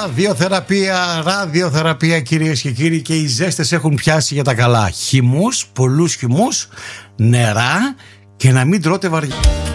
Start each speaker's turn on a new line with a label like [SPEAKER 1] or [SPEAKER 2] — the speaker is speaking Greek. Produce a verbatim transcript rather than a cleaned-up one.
[SPEAKER 1] Ραδιοθεραπεία, ραδιοθεραπεία κυρίες και κύριοι, και οι ζέστες έχουν πιάσει για τα καλά. Χυμούς, πολλούς χυμούς, νερά και να μην τρώτε βαριά.